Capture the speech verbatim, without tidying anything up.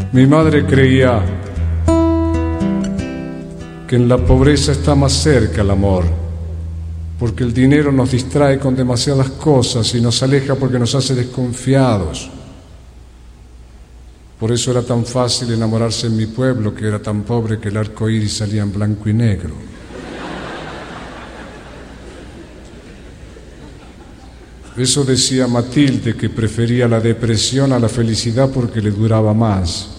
Mi madre creía que en la pobreza está más cerca el amor, porque el dinero nos distrae con demasiadas cosas y nos aleja porque nos hace desconfiados. Por eso era tan fácil enamorarse en mi pueblo, que era tan pobre que el arco iris salía en blanco y negro. Eso decía Matilde, que prefería la depresión a la felicidad porque le duraba más.